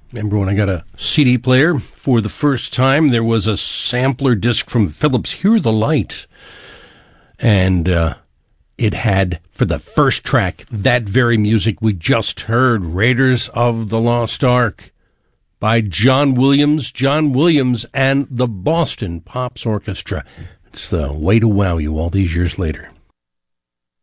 Remember when I got a CD player for the first time, there was a sampler disc from Philips, Hear the Light. And it had, for the first track, that very music we just heard, Raiders of the Lost Ark, by John Williams and the Boston Pops Orchestra. It's the way to wow you all these years later.